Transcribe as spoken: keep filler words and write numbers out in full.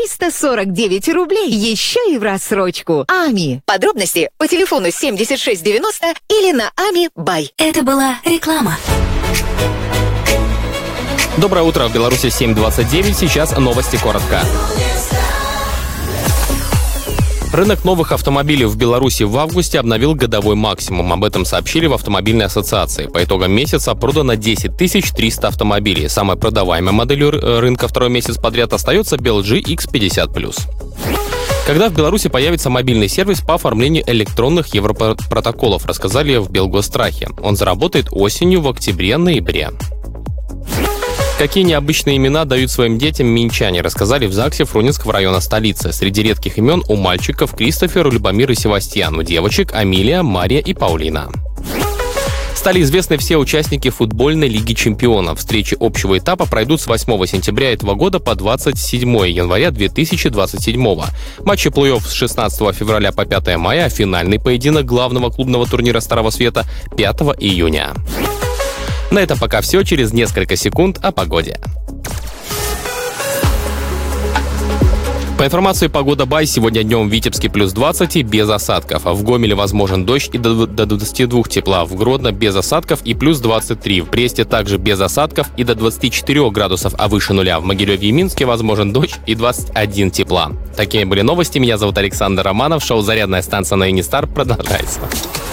триста сорок девять рублей, еще и в рассрочку. Ами. Подробности по телефону семьдесят шесть девяносто или на Ами Бай. Это была реклама. Доброе утро, в Беларуси семь двадцать девять, сейчас новости коротко. Рынок новых автомобилей в Беларуси в августе обновил годовой максимум. Об этом сообщили в автомобильной ассоциации. По итогам месяца продано десять тысяч триста автомобилей. Самой продаваемой моделью рынка второй месяц подряд остается би эл джи икс пятьдесят плюс. Когда в Беларуси появится мобильный сервис по оформлению электронных европротоколов, рассказали в Белгострахе. Он заработает осенью, в октябре-ноябре. Какие необычные имена дают своим детям минчане, рассказали в ЗАГСе Фрунзенского района столицы. Среди редких имен у мальчиков Кристофер, Любомир и Севастьян, у девочек Амилия, Мария и Паулина. Стали известны все участники футбольной Лиги чемпионов. Встречи общего этапа пройдут с восьмого сентября этого года по двадцать седьмое января две тысячи двадцать седьмого. Матчи плей-офф с шестнадцатого февраля по пятое мая, а финальный поединок главного клубного турнира Старого Света пятого июня. На этом пока все. Через несколько секунд о погоде. По информации погода Бай, сегодня днем в Витебске плюс двадцать и без осадков. А в Гомеле возможен дождь и до двадцати двух тепла. В Гродно без осадков и плюс двадцать три. В Бресте также без осадков и до двадцати четырёх градусов, а выше нуля. В Могилеве и Минске возможен дождь и двадцать один тепла. Такими были новости. Меня зовут Александр Романов. Шоу «Зарядная станция» на Юнистар продолжается.